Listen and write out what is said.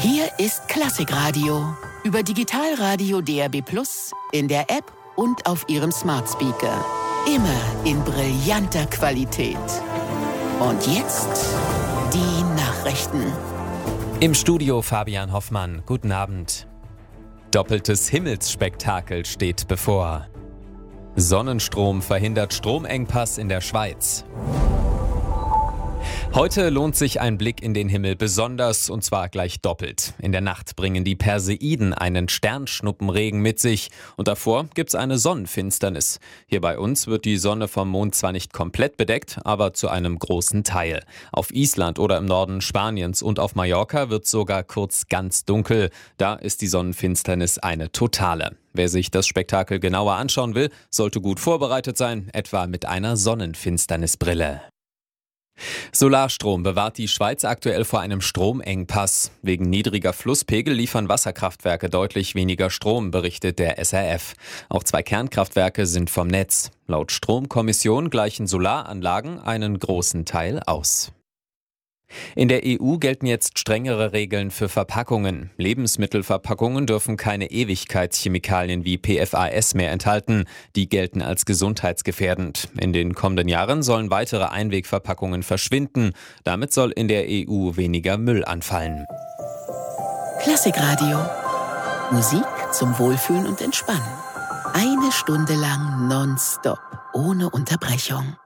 Hier ist Klassikradio. Über Digitalradio DAB+, in der App und auf Ihrem Smart Speaker. Immer in brillanter Qualität. Und jetzt die Nachrichten. Im Studio Fabian Hoffmann. Guten Abend. Doppeltes Himmelsspektakel steht bevor. Sonnenstrom verhindert Stromengpass in der Schweiz. Heute lohnt sich ein Blick in den Himmel besonders, und zwar gleich doppelt. In der Nacht bringen die Perseiden einen Sternschnuppenregen mit sich und davor gibt's eine Sonnenfinsternis. Hier bei uns wird die Sonne vom Mond zwar nicht komplett bedeckt, aber zu einem großen Teil. Auf Island oder im Norden Spaniens und auf Mallorca wird sogar kurz ganz dunkel. Da ist die Sonnenfinsternis eine totale. Wer sich das Spektakel genauer anschauen will, sollte gut vorbereitet sein, etwa mit einer Sonnenfinsternisbrille. Solarstrom bewahrt die Schweiz aktuell vor einem Stromengpass. Wegen niedriger Flusspegel liefern Wasserkraftwerke deutlich weniger Strom, berichtet der SRF. Auch 2 Kernkraftwerke sind vom Netz. Laut Stromkommission gleichen Solaranlagen einen großen Teil aus. In der EU gelten jetzt strengere Regeln für Verpackungen. Lebensmittelverpackungen dürfen keine Ewigkeitschemikalien wie PFAS mehr enthalten. Die gelten als gesundheitsgefährdend. In den kommenden Jahren sollen weitere Einwegverpackungen verschwinden. Damit soll in der EU weniger Müll anfallen. Klassikradio. Musik zum Wohlfühlen und Entspannen. 1 Stunde lang nonstop, ohne Unterbrechung.